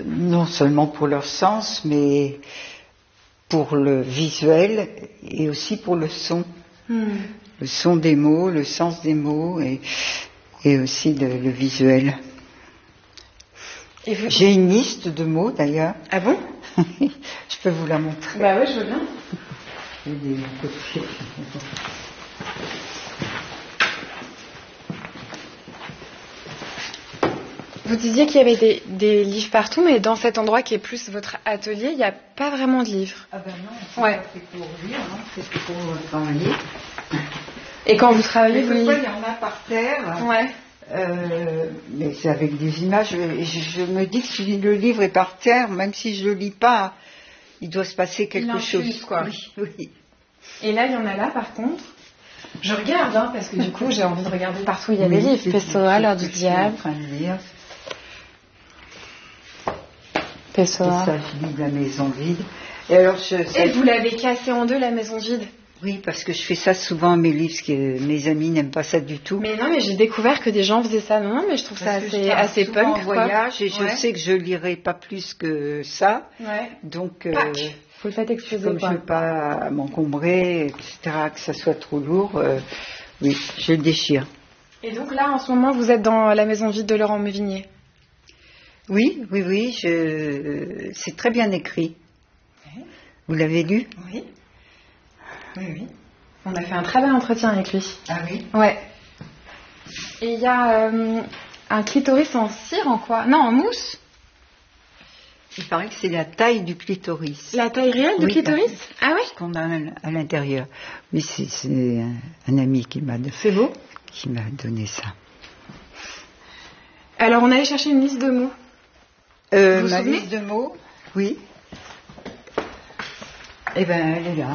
Non seulement pour leur sens, mais pour le visuel et aussi pour le son. Le son des mots, le sens des mots et aussi le visuel. J'ai une liste de mots d'ailleurs. Ah bon? Je peux vous la montrer. Bah oui, je veux bien. J'ai des copies. Vous disiez qu'il y avait des livres partout, mais dans cet endroit qui est plus votre atelier, il n'y a pas vraiment de livres. Ah ben non, c'est pas fait pour lire, hein, c'est pour travailler. Et quand vous travaillez, vous lisez? Il y en a par terre. Ouais. Mais c'est avec des images. Je me dis que si le livre est par terre, même si je le lis pas, il doit se passer quelque chose. Quoi. Oui. Et là, il y en a là, par contre. Je regarde, hein, parce que du coup, j'ai envie de regarder partout. Il y a des livres. Pessoa, l'heure du diable. Je suis en train de lire. Pessoa. Et ça, je lis La maison vide. Et alors, Et vous l'avez cassé en deux, La maison vide? Oui, parce que je fais ça souvent à mes livres, parce que mes amis n'aiment pas ça du tout. Mais non, mais j'ai découvert que des gens faisaient ça. Non, mais je trouve ça assez punk. En voyage, et je sais que je lirai pas plus que ça. Ouais. Donc, faut le faire exploser. Comme je ne veux pas m'encombrer, etc., que ça soit trop lourd, oui, je le déchire. Et donc là, en ce moment, vous êtes dans La maison vide de Laurent Mévigné? Oui, c'est très bien écrit. Ouais. Vous l'avez lu? Oui. Oui. On a fait un très bel entretien avec lui. Ah oui? Ouais. Et il y a un clitoris en cire, en quoi? Non, en mousse. Il paraît que c'est la taille du clitoris. La taille réelle du clitoris? Ah oui? Qu'on a à l'intérieur. Oui, c'est un ami qui m'a donné ça. Alors, on allait chercher une liste de mots. Ma liste de mots? Oui. Eh ben, elle est là.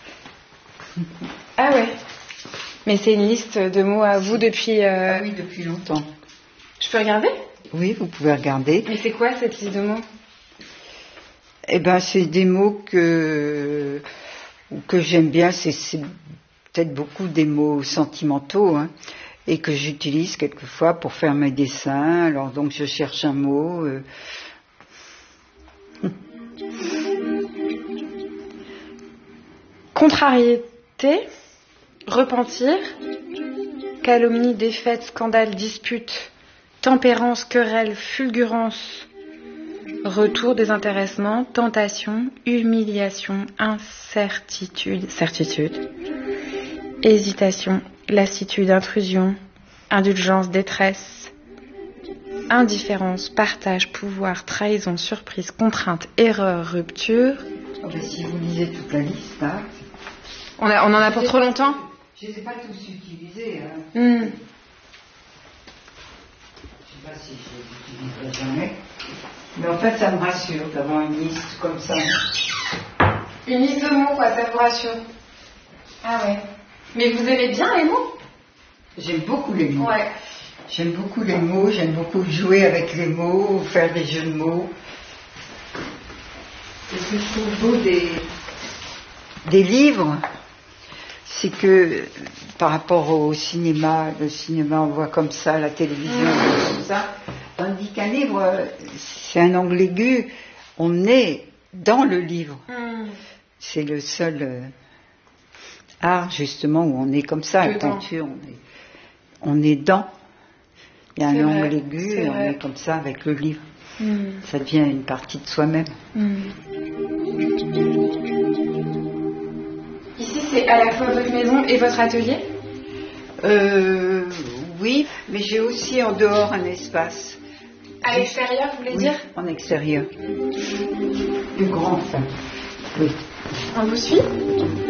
Ah ouais. Mais c'est une liste de mots à vous depuis... Ah oui, depuis longtemps. Je peux regarder? Oui, vous pouvez regarder. Mais c'est quoi cette liste de mots? Eh ben, c'est des mots que j'aime bien. C'est peut-être beaucoup des mots sentimentaux, hein, et que j'utilise quelquefois pour faire mes dessins. Alors donc, je cherche un mot. Contrariété, repentir, calomnie, défaite, scandale, dispute, tempérance, querelle, fulgurance, retour, désintéressement, tentation, humiliation, incertitude, certitude, hésitation, lassitude, intrusion, indulgence, détresse, indifférence, partage, pouvoir, trahison, surprise, contrainte, erreur, rupture. Oh ben, si vous lisez toute la liste, hein. On en a pour trop longtemps? Je ne les ai pas tous utilisés. Hein. Je ne sais pas si je les utiliserai jamais. Mais en fait, ça me rassure d'avoir une liste comme ça. Une liste de mots, quoi, ça vous rassure? Ah ouais. Mais vous aimez bien les mots? J'aime beaucoup les mots. Ouais. J'aime beaucoup les mots, j'aime beaucoup jouer avec les mots, faire des jeux de mots. Et ce que je trouve beau des livres, c'est que par rapport au cinéma, le cinéma on voit comme ça, la télévision on voit comme ça, tandis qu'un livre, c'est un angle aigu, on est dans le livre. C'est le seul art justement où on est comme ça, la peinture, on est dans. Il y a un angle aigu et on est comme ça avec le livre. Ça devient une partie de soi-même. Ici, c'est à la fois votre maison et votre atelier? Oui, mais j'ai aussi en dehors un espace. À l'extérieur, vous voulez dire? En extérieur. Plus grand, enfin. Oui. On vous suit?